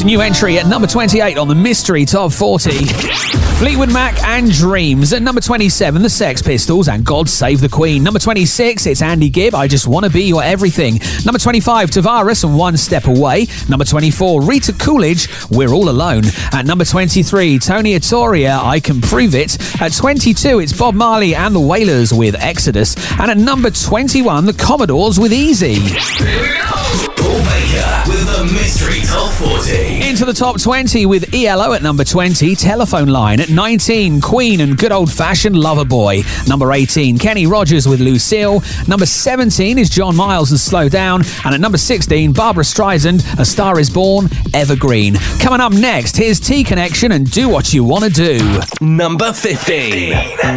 a new entry at number 28 on the Mystery Top 40. Fleetwood Mac and Dreams. At number 27, the Sex Pistols and God Save the Queen. Number 26, it's Andy Gibb, I Just Wanna Be Your Everything. Number 25, Tavares and One Step Away. Number 24, Rita Coolidge, We're All Alone. At number 23, Tony Atoria, I Can Prove It. At 22, it's Bob Marley and the Wailers with Exodus. And at number 21, the Commodores with Easy. Here we go! Paul Baker with the Mystery Top 40. Into the top 20 with ELO at number 20, Telephone Line. At 19, Queen and Good Old Fashioned Loverboy. Number 18, Kenny Rogers with Lucille. Number 17 is John Miles and Slow Down. And at number 16, Barbara Streisand, A Star Is Born, Evergreen. Coming up next, here's T-Connection and Do What You Wanna Do. Number 15.